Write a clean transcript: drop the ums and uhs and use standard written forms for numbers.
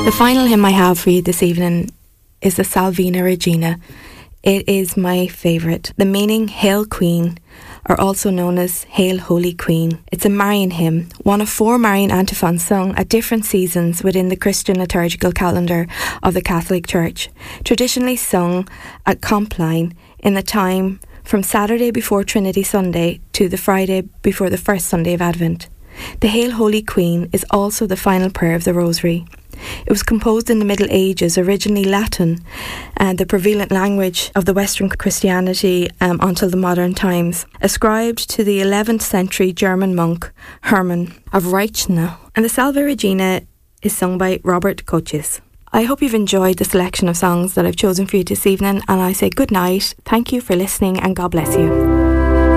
The final hymn I have for you this evening is the Salvina Regina. It is my favourite. The meaning, Hail Queen, or also known as Hail Holy Queen. It's a Marian hymn, one of 4 Marian antiphons sung at different seasons within the Christian liturgical calendar of the Catholic Church, traditionally sung at Compline in the time from Saturday before Trinity Sunday to the Friday before the first Sunday of Advent. The Hail Holy Queen is also the final prayer of the Rosary. It was composed in the Middle Ages, originally Latin, and the prevalent language of the Western Christianity until the modern times, ascribed to the 11th century German monk Hermann of Reichenau. And the Salve Regina is sung by Robert Kochis. I hope you've enjoyed the selection of songs that I've chosen for you this evening, and I say good night, thank you for listening, and God bless you.